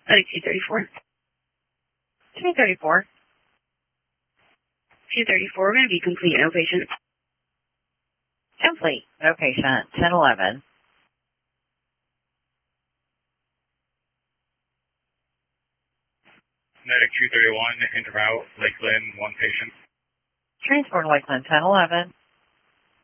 Medic 234. 234. 234, we're going to be complete, no patient. Complete. No patient. 1011. Medic 231, interroute, Lakeland, 1 patient. Transport Lakeland, 1011.